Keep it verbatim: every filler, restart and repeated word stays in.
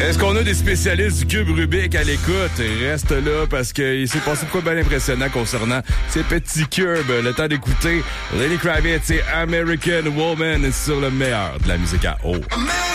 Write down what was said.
Est-ce qu'on a des spécialistes du cube Rubik à l'écoute? Reste là parce qu'il s'est passé de quoi bien impressionnant concernant ces petits cubes. Le temps d'écouter Lenny Kravitz et American Woman sur le meilleur de la musique à eau.